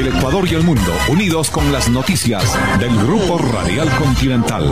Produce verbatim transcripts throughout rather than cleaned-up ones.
El Ecuador y el mundo, unidos con las noticias del Grupo Radial Continental.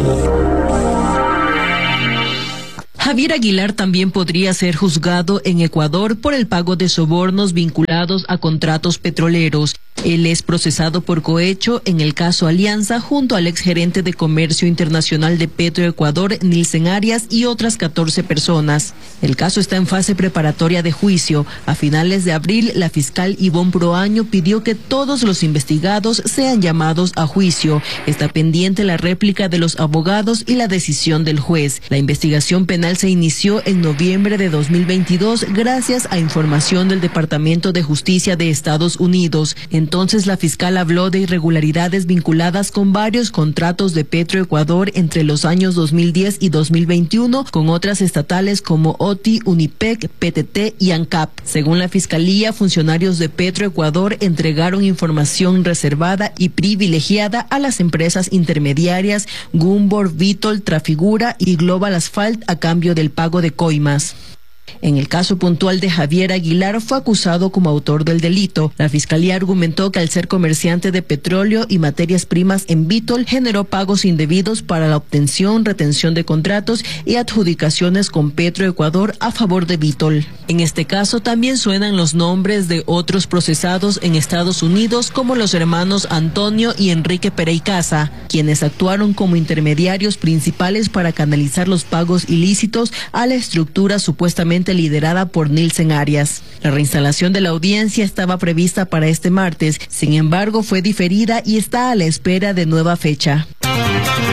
Javier Aguilar también podría ser juzgado en Ecuador por el pago de sobornos vinculados a contratos petroleros. Él es procesado por cohecho en el caso Alianza junto al exgerente de Comercio Internacional de Petroecuador, Nilsen Arias, y otras catorce personas. El caso está en fase preparatoria de juicio. A finales de abril, la fiscal Ivonne Proaño pidió que todos los investigados sean llamados a juicio. Está pendiente la réplica de los abogados y la decisión del juez. La investigación penal se inició en noviembre de dos mil veintidós gracias a información del Departamento de Justicia de Estados Unidos. Entonces la fiscal habló de irregularidades vinculadas con varios contratos de Petroecuador entre los años dos mil diez y dos mil veintiuno con otras estatales como O T I, Unipec, P T T y ANCAP. Según la fiscalía, funcionarios de Petroecuador entregaron información reservada y privilegiada a las empresas intermediarias Gumbor, Vitol, Trafigura y Global Asphalt a cambio del pago de coimas. En el caso puntual de Javier Aguilar, fue acusado como autor del delito. La fiscalía argumentó que al ser comerciante de petróleo y materias primas en Vitol, generó pagos indebidos para la obtención, retención de contratos y adjudicaciones con Petroecuador a favor de Vitol. En este caso también suenan los nombres de otros procesados en Estados Unidos, como los hermanos Antonio y Enrique Pereicasa, quienes actuaron como intermediarios principales para canalizar los pagos ilícitos a la estructura supuestamente liderada por Nilsen Arias. La reinstalación de la audiencia estaba prevista para este martes, sin embargo fue diferida y está a la espera de nueva fecha.